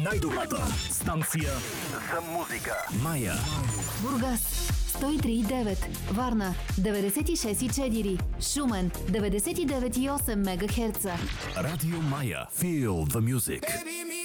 Най-добрата станция за музика. Мая. Бургас 103,9, Варна 96,4, Шумен 99,8 МГц. Радио Мая. Feel the music.